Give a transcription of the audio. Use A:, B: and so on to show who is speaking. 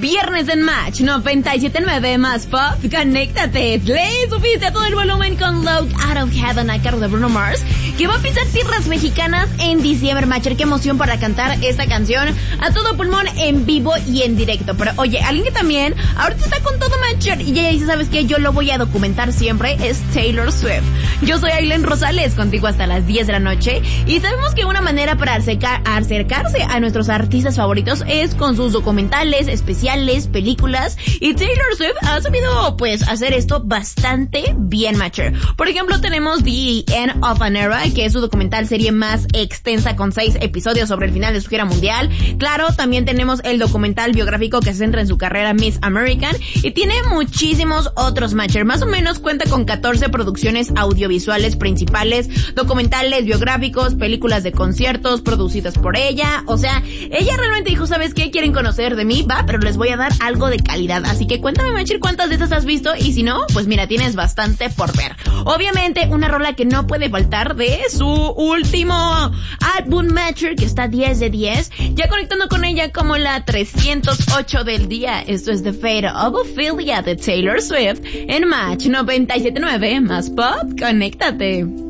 A: Viernes en Match 97.9 más pop. Conéctate. Le subiste a todo el volumen con Load Out of Heaven a cargo de Bruno Mars, que va a pisar tierras mexicanas en diciembre, Matcher. Qué emoción para cantar esta canción a todo pulmón, en vivo y en directo. Pero oye, alguien que también ahorita está con todo, Matcher, y ella dice, ¿sabes qué? Yo lo voy a documentar siempre, es Taylor Swift. Yo soy Aileen Rosales, contigo hasta las 10 de la noche, y sabemos que una manera para acercarse a nuestros artistas favoritos es con sus documentales, especiales, películas, y Taylor Swift ha sabido pues hacer esto bastante bien, Matcher. Por ejemplo, tenemos The End of an Era, que es su documental serie más extensa con 6 episodios sobre el final de su gira mundial. Claro, también tenemos el documental biográfico que se centra en su carrera Miss American, y tiene muchísimos otros, Matcher. Más o menos cuenta con 14 producciones audiovisuales principales, documentales biográficos, películas de conciertos producidas por ella. O sea, ella realmente dijo, ¿sabes qué? ¿Quieren conocer de mí? Va, pero les voy a dar algo de calidad. Así que cuéntame, Matcher, ¿cuántas de estas has visto? Y si no, pues mira, tienes bastante por ver. Obviamente, una rola que no puede faltar de su último álbum, Matcher, que está 10 de 10, ya conectando con ella como la 308 del día. Esto es The Fate of Ophelia de Taylor Swift en Match 97.9 más pop. Conéctate.